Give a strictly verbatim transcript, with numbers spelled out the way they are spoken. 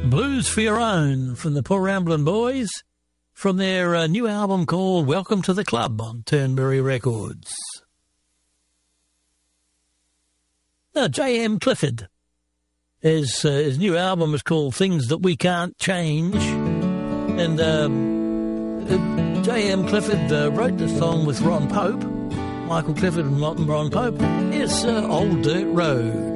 Blues for Your Own from the Paul Ramblin' Boys from their uh, new album called Welcome to the Club on Turnberry Records. Now, J M Clifford, his, uh, his new album is called Things That We Can't Change, and um, uh, J M Clifford uh, wrote the song with Ron Pope. Michael Clifford and Ron Pope. It's uh, Old Dirt Road.